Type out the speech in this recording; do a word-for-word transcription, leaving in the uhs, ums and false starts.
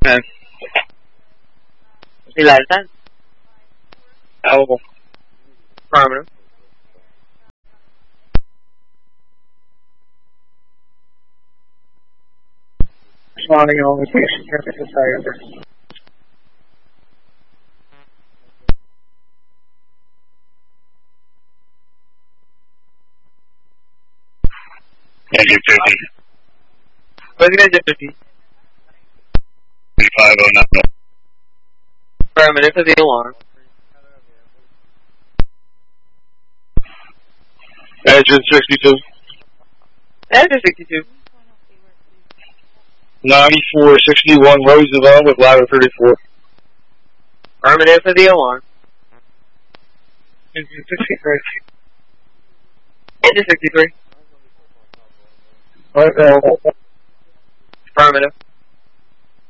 ten. eleven ten. Elbow. Affirmative. Responding on location, traffic society. Engine fifty. Closing engine fifty. thirty-five oh nine. Affirmative for the alarm. Engine sixty-two. Engine sixty-two. ninety-four sixty-one Roosevelt with ladder thirty-four. Affirmative for the alarm. Engine sixty-three. Engine sixty-three. Right now. Affirmative.